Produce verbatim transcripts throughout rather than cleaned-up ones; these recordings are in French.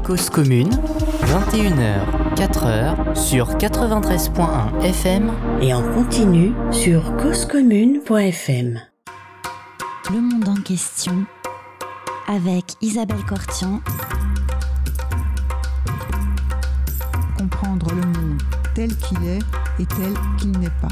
Cause commune, vingt et une heures, quatre heures, sur quatre-vingt-treize point un F M et en continu sur cause commune point F M. Le monde en question avec Isabelle Cortian. Comprendre le monde tel qu'il est et tel qu'il n'est pas.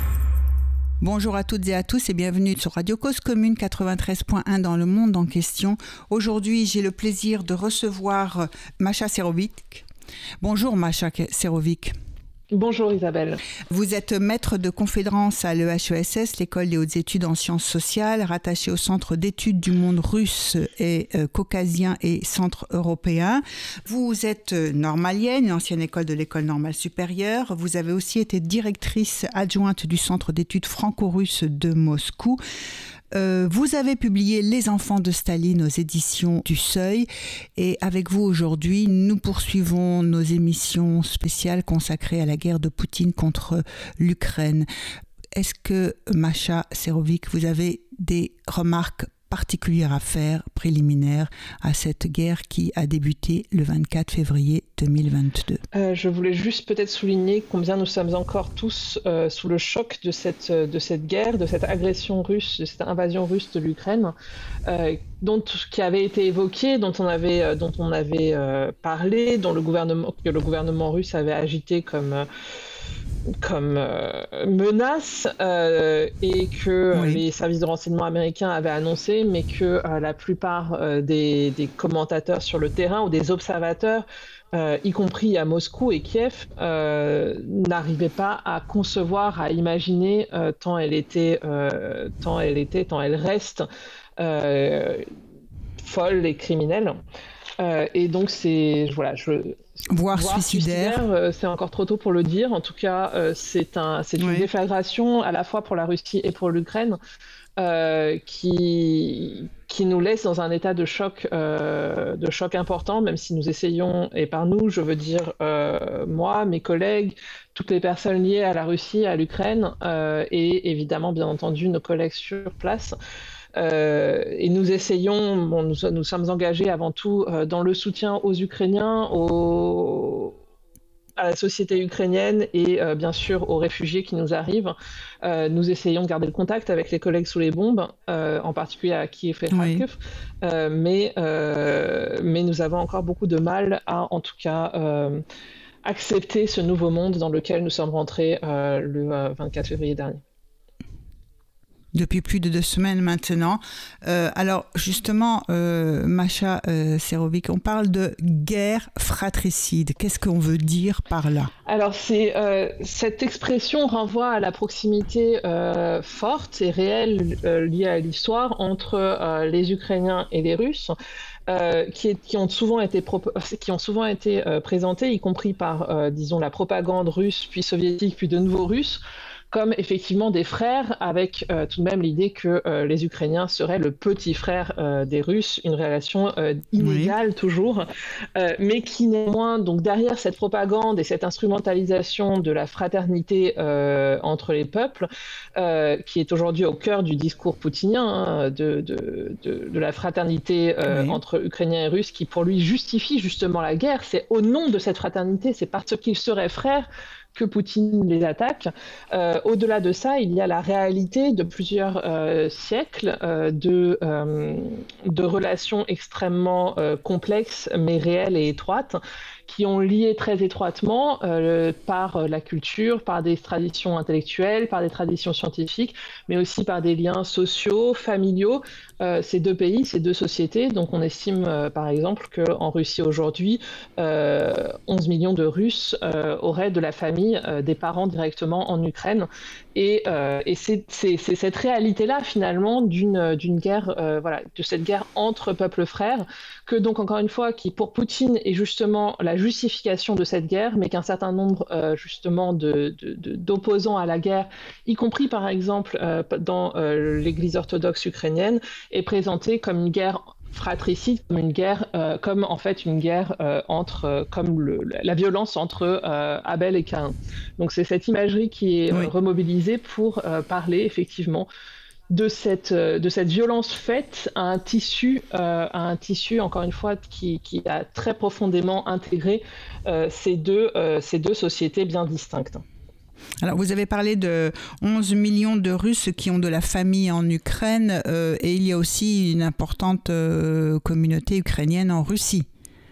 Bonjour à toutes et à tous et bienvenue sur Radio Cause Commune quatre-vingt-treize point un dans le monde en question. Aujourd'hui, j'ai le plaisir de recevoir Macha Serovic. Bonjour Macha Serovic. Bonjour Isabelle. Vous êtes maître de conférence à l'E H E S S, l'École des hautes études en sciences sociales, rattachée au Centre d'études du monde russe et euh, caucasien et centre européen. Vous êtes normalienne, ancienne école de l'École normale supérieure. Vous avez aussi été directrice adjointe du Centre d'études franco-russe de Moscou. Euh, vous avez publié Les enfants de Staline aux éditions du Seuil et avec vous aujourd'hui, nous poursuivons nos émissions spéciales consacrées à la guerre de Poutine contre l'Ukraine. Est-ce que, Macha Serovic, vous avez des remarques particulières à faire, préliminaires, à cette guerre qui a débuté le vingt-quatre février deux mille vingt-deux. Euh, je voulais juste peut-être souligner combien nous sommes encore tous euh, sous le choc de cette, de cette guerre, de cette agression russe, de cette invasion russe de l'Ukraine, euh, dont, qui avait été évoquée, dont on avait, euh, dont on avait euh, parlé, dont le gouvernement, que le gouvernement russe avait agité comme... Euh, comme euh, menace euh, et que oui. les services de renseignement américains avaient annoncé, mais que euh, la plupart euh, des, des commentateurs sur le terrain ou des observateurs, euh, y compris à Moscou et Kiev, euh, n'arrivaient pas à concevoir, à imaginer euh, tant elle était, euh, tant elle était, tant elle reste euh, folle et criminelle. Euh, et donc c'est voilà, je voire, voire suicidaire, suicidaire euh, c'est encore trop tôt pour le dire. En tout cas, euh, c'est un, c'est une oui. déflagration à la fois pour la Russie et pour l'Ukraine euh, qui qui nous laisse dans un état de choc, euh, de choc important, même si nous essayons, et par nous, je veux dire euh, moi, mes collègues, toutes les personnes liées à la Russie, à l'Ukraine, euh, et évidemment, bien entendu, nos collègues sur place. Euh, et nous essayons, bon, nous, nous sommes engagés avant tout euh, dans le soutien aux Ukrainiens, aux, à la société ukrainienne et euh, bien sûr aux réfugiés qui nous arrivent. Euh, nous essayons de garder le contact avec les collègues sous les bombes, euh, en particulier à Kiev et Kharkiv, oui. euh, mais, euh, mais nous avons encore beaucoup de mal à, en tout cas, euh, accepter ce nouveau monde dans lequel nous sommes rentrés euh, le euh, vingt-quatre février dernier. Depuis plus de deux semaines maintenant. Euh, alors justement, euh, Macha euh, Serovic, on parle de guerre fratricide. Qu'est-ce qu'on veut dire par là ? Alors c'est, euh, cette expression renvoie à la proximité euh, forte et réelle euh, liée à l'histoire entre euh, les Ukrainiens et les Russes. Euh, qui, est, qui ont souvent été, pro- qui ont souvent été euh, présentés, y compris par, euh, disons, la propagande russe, puis soviétique, puis de nouveau russe, comme effectivement des frères, avec euh, tout de même l'idée que euh, les Ukrainiens seraient le petit frère euh, des Russes, une relation euh, inégale oui. toujours, euh, mais qui néanmoins, donc derrière cette propagande et cette instrumentalisation de la fraternité euh, entre les peuples, euh, qui est aujourd'hui au cœur du discours poutinien, hein, de, de, de, de la fraternité euh, oui. entre Ukrainiens et Russes, qui pour lui justifie justement la guerre, c'est au nom de cette fraternité, c'est parce qu'ils seraient frères que Poutine les attaque. Euh, au-delà de ça, il y a la réalité de plusieurs euh, siècles euh, de, euh, de relations extrêmement euh, complexes, mais réelles et étroites, qui ont lié très étroitement euh, par la culture, par des traditions intellectuelles, par des traditions scientifiques, mais aussi par des liens sociaux, familiaux, euh, ces deux pays, ces deux sociétés. Donc on estime euh, par exemple qu'en Russie aujourd'hui, euh, onze millions de Russes euh, auraient de la famille, euh, des parents directement en Ukraine. Et, euh, et c'est, c'est, c'est cette réalité-là finalement d'une, d'une guerre, euh, voilà, de cette guerre entre peuples frères, que donc encore une fois, qui pour Poutine est justement la justification de cette guerre, mais qu'un certain nombre euh, justement de, de, de, d'opposants à la guerre, y compris par exemple euh, dans euh, l'Église orthodoxe ukrainienne, est présenté comme une guerre fratricide, comme une guerre, euh, comme en fait une guerre euh, entre, euh, comme le, la violence entre euh, Abel et Caïn. Donc c'est cette imagerie qui est oui. euh, remobilisée pour euh, parler effectivement de cette, de cette violence faite à un tissu, euh, à un tissu encore une fois, qui, qui a très profondément intégré euh, ces, deux, euh, ces deux sociétés bien distinctes. Alors, vous avez parlé de onze millions de Russes qui ont de la famille en Ukraine euh, et il y a aussi une importante euh, communauté ukrainienne en Russie.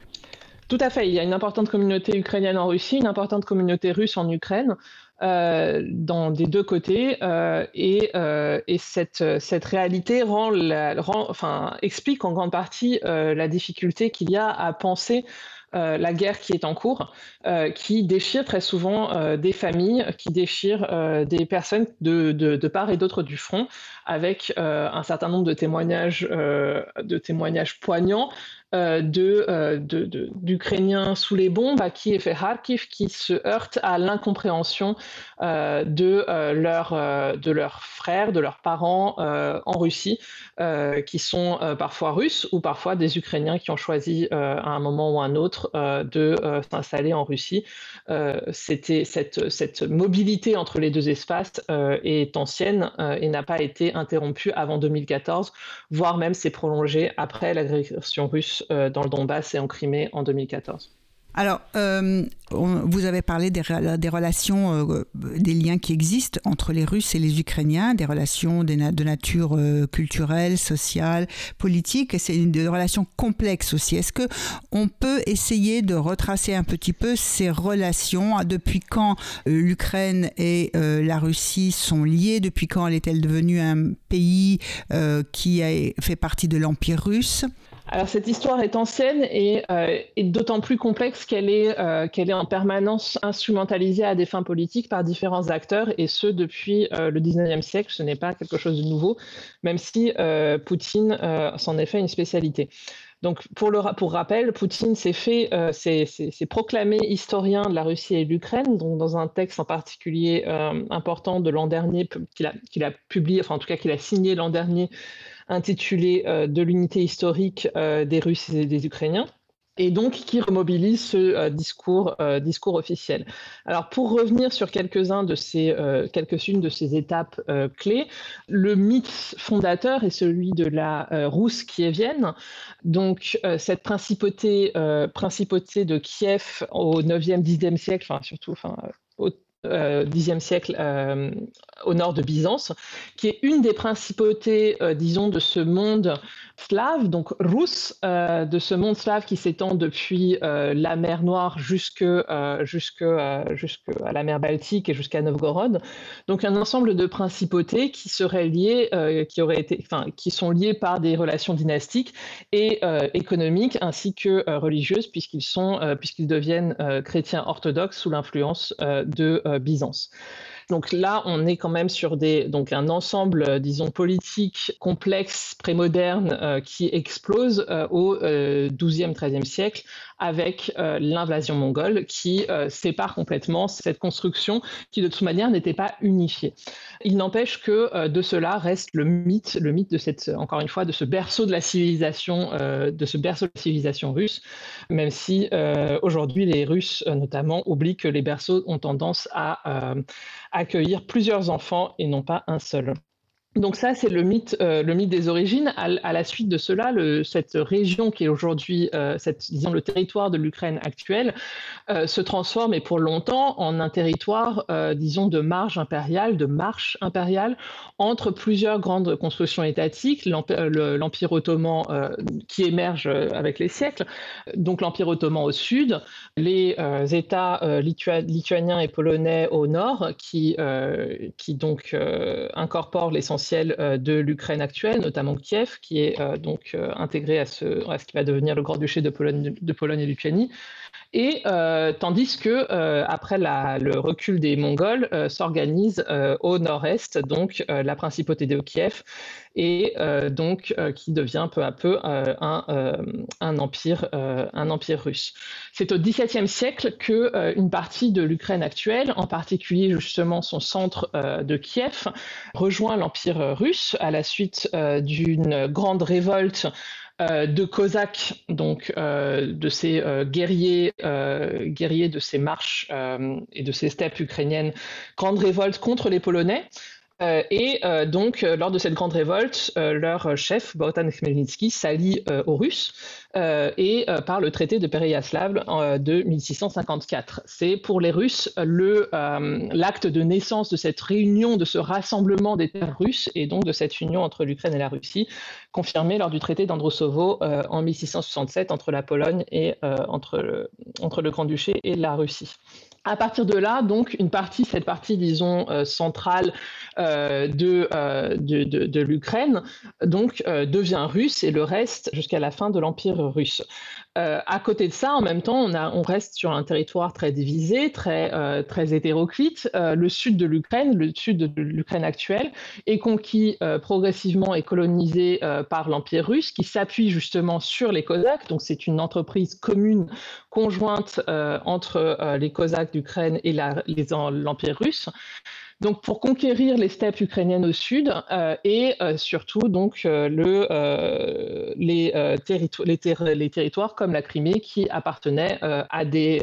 Tout à fait, il y a une importante communauté ukrainienne en Russie, une importante communauté russe en Ukraine. Euh, dans des deux côtés euh, et, euh, et cette, cette réalité rend la, rend, enfin, explique en grande partie euh, la difficulté qu'il y a à penser euh, la guerre qui est en cours, euh, qui déchire très souvent euh, des familles, qui déchire euh, des personnes de, de, de part et d'autre du front, avec euh, un certain nombre de témoignages, euh, de témoignages poignants Euh, de, euh, de, de, d'Ukrainiens sous les bombes à Kiev et Kharkiv qui se heurtent à l'incompréhension euh, de, euh, leur, euh, de leurs frères, de leurs parents euh, en Russie, euh, qui sont euh, parfois russes ou parfois des Ukrainiens qui ont choisi euh, à un moment ou à un autre euh, de euh, s'installer en Russie. Euh, c'était cette, cette mobilité entre les deux espaces euh, est ancienne euh, et n'a pas été interrompue avant deux mille quatorze, voire même s'est prolongée après l'agression russe dans le Donbass et en Crimée en deux mille quatorze. Alors, euh, on, vous avez parlé des, des relations, euh, des liens qui existent entre les Russes et les Ukrainiens, des relations de, de nature euh, culturelle, sociale, politique, et c'est une des relations complexes aussi. Est-ce qu'on peut essayer de retracer un petit peu ces relations, depuis quand euh, l'Ukraine et euh, la Russie sont liées, depuis quand est-elle devenue un pays euh, qui a fait partie de l'Empire russe ? Alors cette histoire est ancienne et, euh, et d'autant plus complexe qu'elle est, euh, qu'elle est en permanence instrumentalisée à des fins politiques par différents acteurs, et ce depuis euh, le dix-neuvième siècle. Ce n'est pas quelque chose de nouveau, même si euh, Poutine euh, s'en est fait une spécialité. Donc pour, le, pour rappel, Poutine s'est, fait, euh, s'est, s'est, s'est proclamé historien de la Russie et de l'Ukraine, donc dans un texte en particulier euh, important de l'an dernier, qu'il a, qu'il a publié, enfin en tout cas qu'il a signé l'an dernier, intitulé euh, de l'unité historique euh, des Russes et des Ukrainiens, et donc qui remobilise ce euh, discours, euh, discours officiel. Alors pour revenir sur quelques-uns de ces, euh, quelques-unes de ces étapes euh, clés, le mythe fondateur est celui de la euh, Rousse kievienne, donc euh, cette principauté, euh, principauté de Kiev au neuvième, dixième siècle, enfin surtout enfin, au Euh, dixième siècle euh, au nord de Byzance, qui est une des principautés, euh, disons, de ce monde slave, donc russe, euh, de ce monde slave qui s'étend depuis euh, la mer Noire jusque, euh, jusque, euh, jusque à la mer Baltique et jusqu'à Novgorod. Donc un ensemble de principautés qui seraient liées, euh, qui auraient été, enfin, qui sont liées par des relations dynastiques et euh, économiques ainsi que euh, religieuses, puisqu'ils sont, euh, puisqu'ils deviennent euh, chrétiens orthodoxes sous l'influence euh, de euh, Byzance. Donc là, on est quand même sur des, donc un ensemble, euh, disons, politique complexe, prémoderne, euh, qui explose euh, au euh, douzième, treizième siècle avec euh, l'invasion mongole qui euh, sépare complètement cette construction qui, de toute manière, n'était pas unifiée. Il n'empêche que euh, de cela reste le mythe, le mythe de cette, encore une fois, de ce berceau de la civilisation, euh, de ce berceau de la civilisation russe, même si euh, aujourd'hui, les Russes, euh, notamment, oublient que les berceaux ont tendance à euh, accueillir plusieurs enfants et non pas un seul. Donc ça, c'est le mythe, euh, le mythe des origines. À, à la suite de cela, le, cette région qui est aujourd'hui, euh, cette, disons, le territoire de l'Ukraine actuelle, euh, se transforme, et pour longtemps, en un territoire, euh, disons, de marge impériale, de marche impériale, entre plusieurs grandes constructions étatiques, l'Empire, le, l'Empire ottoman euh, qui émerge avec les siècles, donc l'Empire ottoman au sud, les euh, États euh, litua- lituaniens et polonais au nord, qui, euh, qui donc euh, incorporent l'essentiel de l'Ukraine actuelle, notamment Kiev, qui est euh, donc euh, intégré à ce, à ce qui va devenir le Grand-Duché de Pologne, de Pologne et Lituanie. Et euh, tandis que euh, après la, le recul des Mongols euh, s'organise euh, au nord-est donc euh, la principauté de Kiev, et euh, donc euh, qui devient peu à peu euh, un, euh, un empire euh, un empire russe. C'est au dix-septième siècle que euh, une partie de l'Ukraine actuelle, en particulier justement son centre euh, de Kiev, rejoint l'empire russe à la suite euh, d'une grande révolte Euh, de Cosaques, donc euh, de ces euh, guerriers, euh, guerriers de ces marches euh, et de ces steppes ukrainiennes, grande révolte contre les Polonais. Euh, et euh, donc, euh, lors de cette grande révolte, euh, leur chef, Bohdan Khmelnytsky, s'allie euh, aux Russes euh, et euh, par le traité de Péréyaslavl euh, de mille six cent cinquante-quatre. C'est pour les Russes le, euh, l'acte de naissance de cette réunion, de ce rassemblement des terres russes et donc de cette union entre l'Ukraine et la Russie, confirmée lors du traité d'Androsovo euh, en mille six cent soixante-sept entre la Pologne et euh, entre, le, entre le Grand-Duché et la Russie. À partir de là, donc, une partie, cette partie, disons, euh, centrale euh, de, euh, de, de, de l'Ukraine, donc, euh, devient russe et le reste jusqu'à la fin de l'Empire russe. Euh, à côté de ça, en même temps, on, a, on reste sur un territoire très divisé, très, euh, très hétéroclite. Euh, le sud de l'Ukraine, le sud de l'Ukraine actuelle, est conquis euh, progressivement et colonisé euh, par l'Empire russe, qui s'appuie justement sur les Cosaques. Donc, c'est une entreprise commune, conjointe euh, entre euh, les Cosaques d'Ukraine et la, les, l'Empire russe. Donc, pour conquérir les steppes ukrainiennes au sud euh, et euh, surtout donc euh, le, euh, les, euh, territo- les, ter- les territoires comme la Crimée qui appartenaient euh, à des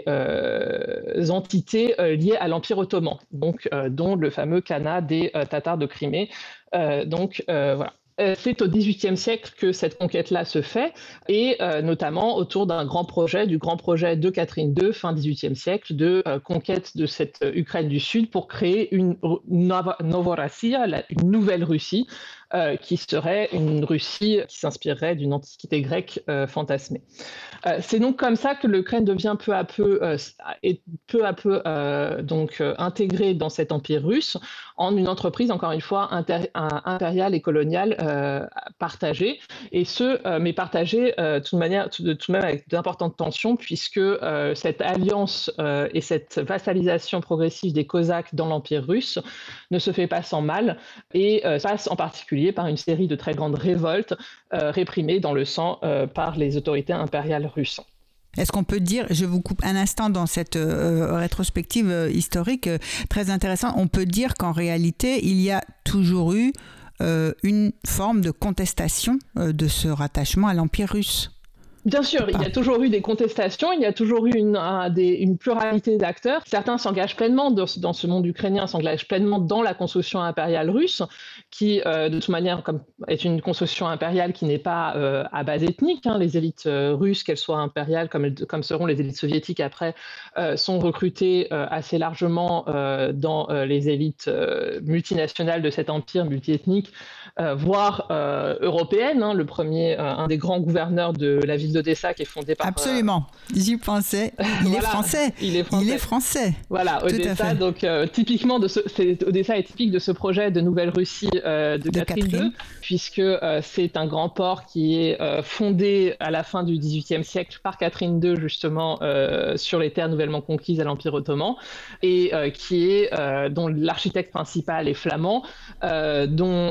euh, entités euh, liées à l'Empire ottoman, donc euh, dont le fameux Khanat des euh, Tatars de Crimée. Euh, donc euh, voilà. C'est au dix-huitième siècle que cette conquête-là se fait, et euh, notamment autour d'un grand projet, du grand projet de Catherine deux, fin dix-huitième siècle, de euh, conquête de cette euh, Ukraine du Sud pour créer une Novorossiya, une nouvelle Russie, euh, qui serait une Russie qui s'inspirerait d'une antiquité grecque euh, fantasmée. Euh, c'est donc comme ça que l'Ukraine devient peu à peu, euh, et peu à peu euh, donc, euh, intégrée dans cet empire russe en une entreprise, encore une fois, inter- impériale et coloniale euh, partagée, et ce, euh, mais partagée euh, de, toute manière, de tout de même avec d'importantes tensions, puisque euh, cette alliance euh, et cette vassalisation progressive des Cosaques dans l'empire russe ne se fait pas sans mal, et euh, passe en particulier par une série de très grandes révoltes euh, réprimées dans le sang euh, par les autorités impériales russes. Est-ce qu'on peut dire, je vous coupe un instant dans cette euh, rétrospective euh, historique euh, très intéressante, on peut dire qu'en réalité, il y a toujours eu euh, une forme de contestation euh, de ce rattachement à l'Empire russe. Bien sûr, il y a toujours eu des contestations, il y a toujours eu une, un, des, une pluralité d'acteurs. Certains s'engagent pleinement dans, dans ce monde ukrainien, s'engagent pleinement dans la construction impériale russe, qui, euh, de toute manière, comme, est une construction impériale qui n'est pas euh, à base ethnique. Hein. Les élites euh, russes, qu'elles soient impériales, comme, comme seront les élites soviétiques après, euh, sont recrutées euh, assez largement euh, dans euh, les élites euh, multinationales de cet empire multiethnique, euh, voire euh, européenne. Hein. Le premier, euh, un des grands gouverneurs de la ville d'Odessa qui est fondé par... Absolument, euh... j'y pensais. Il, voilà, est français. il est français. Il est français. Voilà, Odessa, donc euh, typiquement, de ce, c'est, Odessa est typique de ce projet de Nouvelle Russie euh, de, de Catherine, Catherine deux, puisque euh, c'est un grand port qui est euh, fondé à la fin du dix-huitième siècle par Catherine deux, justement, euh, sur les terres nouvellement conquises à l'Empire ottoman, et euh, qui est, euh, dont l'architecte principal est flamand, euh, dont,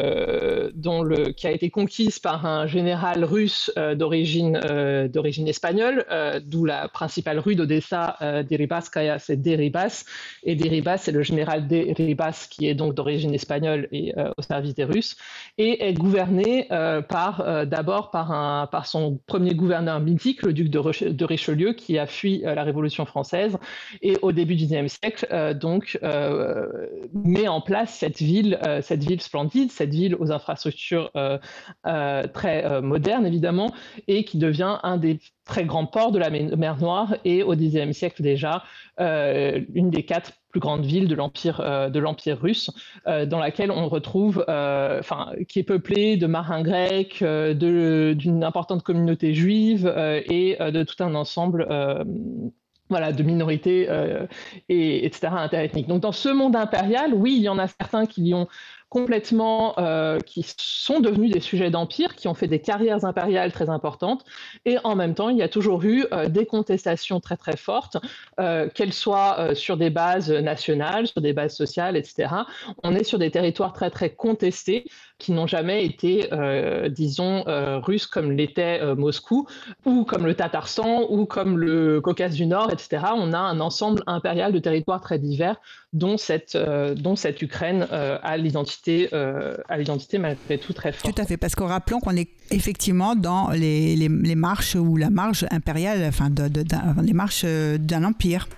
euh, dont le, qui a été conquise par un général russe euh, d'origine Euh, d'origine espagnole, euh, d'où la principale rue d'Odessa, euh, Deribaskaya, c'est Deribas, et Deribas, c'est le général Deribas qui est donc d'origine espagnole et euh, au service des Russes, et est gouverné euh, par, euh, d'abord par, un, par son premier gouverneur mythique, le duc de, Re- de Richelieu, qui a fui euh, la Révolution française, et au début du dix-neuvième siècle, euh, donc, euh, met en place cette ville, euh, cette ville splendide, cette ville aux infrastructures euh, euh, très euh, modernes, évidemment, et qui devient un des très grands ports de la mer Noire et au dixième siècle déjà, euh, une des quatre plus grandes villes de l'Empire, euh, de l'Empire russe, euh, dans laquelle on retrouve, euh, enfin, qui est peuplée de marins grecs, euh, de, d'une importante communauté juive euh, et euh, de tout un ensemble euh, voilà, de minorités, euh, et, etc., interethniques. Donc dans ce monde impérial, oui, il y en a certains qui y ont complètement, euh, qui sont devenus des sujets d'empire, qui ont fait des carrières impériales très importantes, et en même temps, il y a toujours eu euh, des contestations très très fortes, euh, qu'elles soient euh, sur des bases nationales, sur des bases sociales, et cetera. On est sur des territoires très très contestés, qui n'ont jamais été, euh, disons, euh, russes comme l'était euh, Moscou, ou comme le Tatarstan, ou comme le Caucase du Nord, et cetera. On a un ensemble impérial de territoires très divers, dont cette, euh, dont cette Ukraine euh, a l'identité, euh, a l'identité malgré tout très forte. Tout à fait, parce qu'en rappelons qu'on est effectivement dans les, les, les marches ou la marge impériale, enfin de, de, de, les marches d'un empire.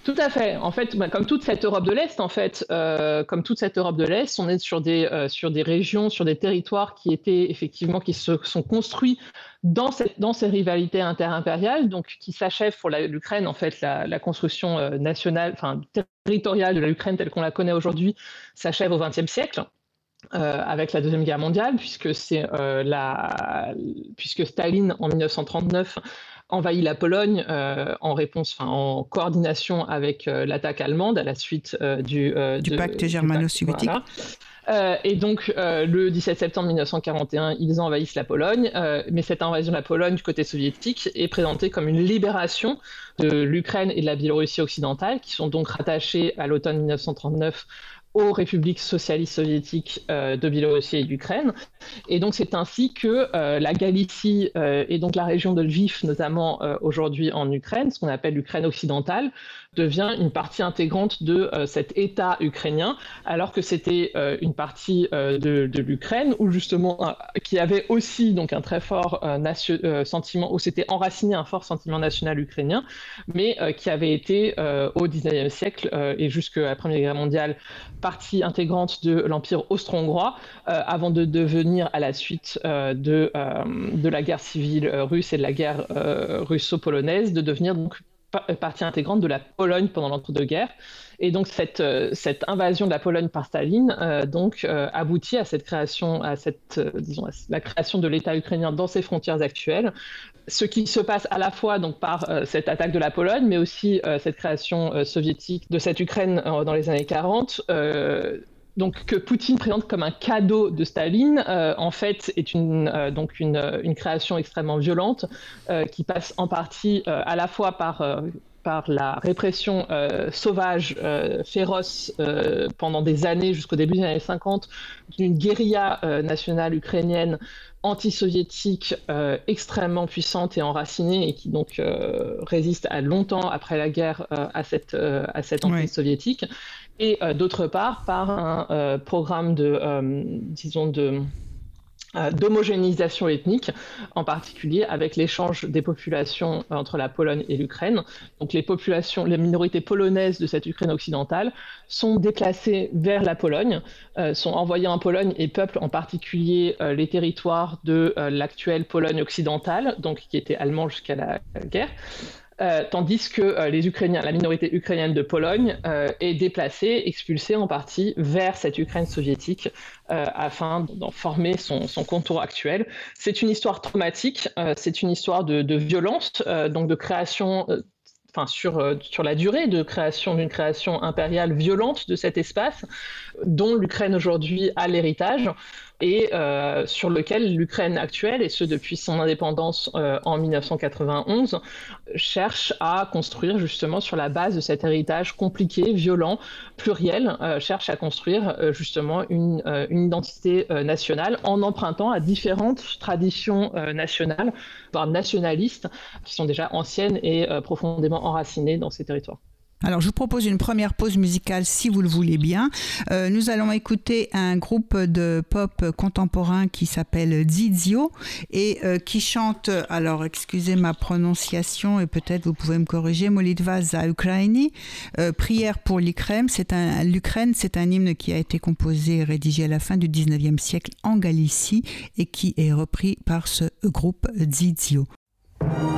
Tout à fait. En fait, bah, comme toute cette Europe de l'Est, en fait, euh, comme toute cette Europe de l'Est, on est sur des euh, sur des régions, sur des territoires qui étaient effectivement qui se sont construits dans cette dans ces rivalités interimpériales, donc qui s'achèvent pour la, l'Ukraine. En fait, la, la construction euh, nationale, enfin territoriale de l'Ukraine telle qu'on la connaît aujourd'hui, s'achève au vingtième siècle. Euh, avec la Deuxième Guerre mondiale, puisque c'est euh, la puisque Staline en dix-neuf cent trente-neuf envahit la Pologne euh, en réponse, enfin en coordination avec euh, l'attaque allemande à la suite euh, du, euh, du de, pacte germano-soviétique. Voilà. Euh, et donc, euh, le dix-sept septembre mille neuf cent quarante et un, ils envahissent la Pologne, euh, mais cette invasion de la Pologne du côté soviétique est présentée comme une libération de l'Ukraine et de la Biélorussie occidentale, qui sont donc rattachées à l'automne mille neuf cent trente-neuf aux républiques socialistes soviétiques euh, de Biélorussie et d'Ukraine. Et donc c'est ainsi que euh, la Galicie euh, et donc la région de Lviv, notamment euh, aujourd'hui en Ukraine, ce qu'on appelle l'Ukraine occidentale, devient une partie intégrante de euh, cet État ukrainien, alors que c'était euh, une partie euh, de, de l'Ukraine où justement euh, qui avait aussi donc un très fort euh, nation, euh, sentiment, où s'était enraciné un fort sentiment national ukrainien, mais euh, qui avait été euh, au dix-neuvième siècle euh, et jusqu'à la Première Guerre mondiale partie intégrante de l'Empire austro-hongrois, euh, avant de devenir à la suite euh, de, euh, de la guerre civile russe et de la guerre euh, russo-polonaise, de devenir donc partie intégrante de la Pologne pendant l'entre-deux-guerres. Et donc cette, euh, cette invasion de la Pologne par Staline euh, donc, euh, aboutit à cette création, à cette, euh, disons, à la création de l'État ukrainien dans ses frontières actuelles. Ce qui se passe à la fois donc, par euh, cette attaque de la Pologne, mais aussi euh, cette création euh, soviétique de cette Ukraine euh, dans les années quarante, euh, donc que Poutine présente comme un cadeau de Staline, euh, en fait, est une, euh, donc une, une création extrêmement violente euh, qui passe en partie euh, à la fois par, euh, par la répression euh, sauvage, euh, féroce, euh, pendant des années, jusqu'au début des années cinquante, d'une guérilla euh, nationale ukrainienne anti-soviétique euh, extrêmement puissante et enracinée et qui donc euh, résiste à longtemps après la guerre euh, à cette, euh, à cette emprise oui. soviétique. Et euh, d'autre part, par un euh, programme de, euh, disons, de, euh, d'homogénéisation ethnique, en particulier avec l'échange des populations entre la Pologne et l'Ukraine. Donc les populations, les minorités polonaises de cette Ukraine occidentale sont déplacées vers la Pologne, euh, sont envoyées en Pologne et peuplent en particulier euh, les territoires de euh, l'actuelle Pologne occidentale, donc qui était allemand jusqu'à la, la guerre. Euh, tandis que euh, les Ukrainiens, la minorité ukrainienne de Pologne euh, est déplacée, expulsée en partie vers cette Ukraine soviétique euh, afin d'en former son, son contour actuel. C'est une histoire traumatique, euh, c'est une histoire de, de violence, euh, donc de création, euh, enfin sur, euh, sur la durée de création d'une création impériale violente de cet espace, dont l'Ukraine aujourd'hui a l'héritage, et euh, sur lequel l'Ukraine actuelle, et ce depuis son indépendance euh, en dix-neuf cent quatre-vingt-onze, cherche à construire justement sur la base de cet héritage compliqué, violent, pluriel, euh, cherche à construire euh, justement une, euh, une identité euh, nationale en empruntant à différentes traditions euh, nationales, voire nationalistes, qui sont déjà anciennes et euh, profondément enracinées dans ces territoires. Alors, je vous propose une première pause musicale, si vous le voulez bien. Euh, nous allons écouter un groupe de pop contemporain qui s'appelle Zizio et euh, qui chante, alors excusez ma prononciation et peut-être vous pouvez me corriger, Molitva za Ukraini, euh, prière pour l'Ukraine. C'est un, l'Ukraine, c'est un hymne qui a été composé et rédigé à la fin du dix-neuvième siècle en Galicie et qui est repris par ce groupe Zizio.